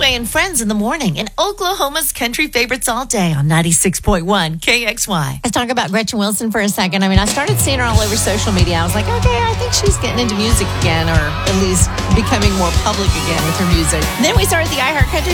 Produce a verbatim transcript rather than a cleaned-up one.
Coldplay and Friends in the morning in Oklahoma's country favorites all day on ninety-six point one K X Y. Let's talk about Gretchen Wilson for a second. I mean, I started seeing her all over social media. I was like, okay, I think she's getting into music again, or at least becoming more public again with her music. Then we started the iHeart Country